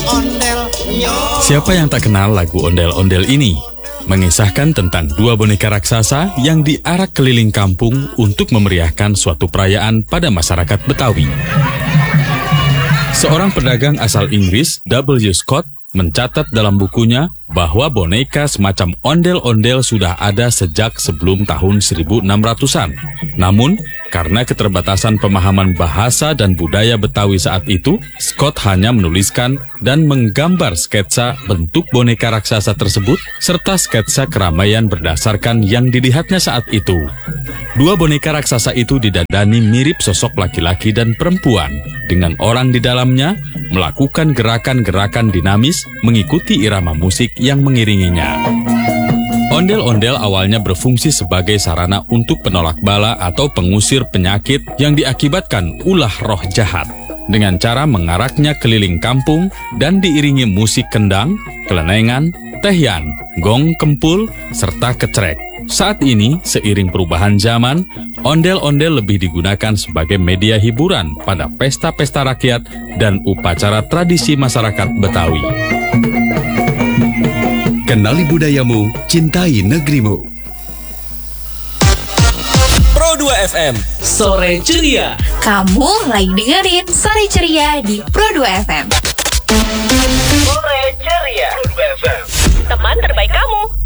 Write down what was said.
Siapa yang tak kenal lagu Ondel-Ondel ini? Mengisahkan tentang dua boneka raksasa yang diarak keliling kampung untuk memeriahkan suatu perayaan pada masyarakat Betawi. Seorang pedagang asal Inggris, W. Scott, mencatat dalam bukunya bahwa boneka semacam ondel-ondel sudah ada sejak sebelum tahun 1600-an. Namun, karena keterbatasan pemahaman bahasa dan budaya Betawi saat itu, Scott hanya menuliskan dan menggambar sketsa bentuk boneka raksasa tersebut, serta sketsa keramaian berdasarkan yang dilihatnya saat itu. Dua boneka raksasa itu didandani mirip sosok laki-laki dan perempuan, dengan orang di dalamnya melakukan gerakan-gerakan dinamis mengikuti irama musik yang mengiringinya. Ondel-ondel awalnya berfungsi sebagai sarana untuk penolak bala atau pengusir penyakit yang diakibatkan ulah roh jahat, dengan cara mengaraknya keliling kampung dan diiringi musik kendang, kelenengan, tehyan, gong kempul, serta kecrek. Saat ini, seiring perubahan zaman, ondel-ondel lebih digunakan sebagai media hiburan pada pesta-pesta rakyat dan upacara tradisi masyarakat Betawi. Kenali budayamu, cintai negerimu. Pro 2 FM, Sore Ceria. Kamu lagi dengerin Sore Ceria di Pro 2 FM. Sore Ceria, Pro 2 FM. Teman terbaik kamu.